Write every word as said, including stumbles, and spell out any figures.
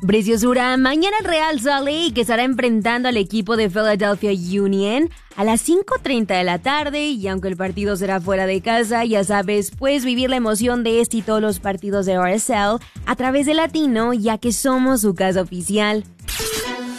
Preciosura, mañana el Real Salt Lake estará enfrentando al equipo de Philadelphia Union a las cinco treinta de la tarde, y aunque el partido será fuera de casa, ya sabes, puedes vivir la emoción de este y todos los partidos de R S L a través de Latino, ya que somos su casa oficial.